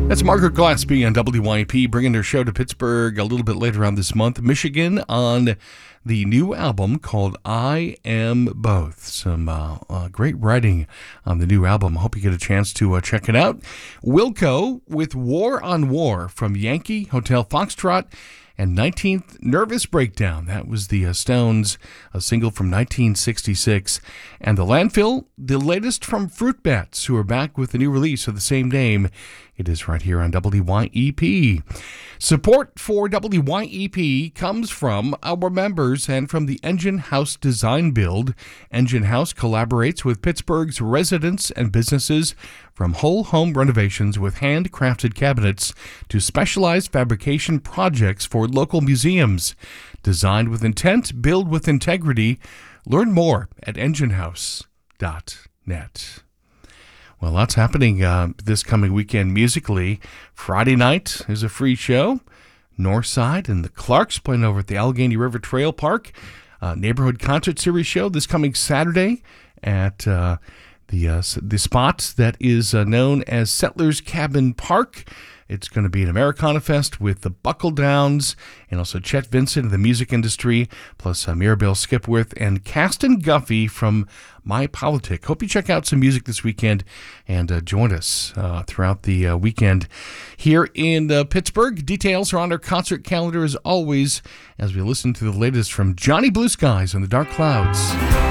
That's Margaret Glaspie on WYP, bringing their show to Pittsburgh a little bit later on this month. Michigan on the new album called I Am Both. Some great writing on the new album. I hope you get a chance to check it out. Wilco with War on War from Yankee, Hotel Foxtrot, and 19th Nervous Breakdown. That was the Stones, a single from 1966. And The Landfill, the latest from Fruit Bats, who are back with the new release of the same name. It is right here on WYEP. Support for WYEP comes from our members and from the Engine House Design Build. Engine House collaborates with Pittsburgh's residents and businesses, from whole home renovations with handcrafted cabinets to specialized fabrication projects for local museums. Designed with intent, build with integrity. Learn more at enginehouse.net. Well, lots happening this coming weekend musically. Friday night is a free show. Northside and the Clarks playing over at the Allegheny River Trail Park. Neighborhood Concert Series show this coming Saturday at the spot that is known as Settlers Cabin Park. It's going to be an Americana Fest with the Buckle Downs and also Chet Vincent of the music industry, plus Mirabelle Skipworth and Caston Guffey from My Politic. Hope you check out some music this weekend and join us throughout the weekend here in Pittsburgh. Details are on our concert calendar as always as we listen to the latest from Johnny Blue Skies and the Dark Clouds.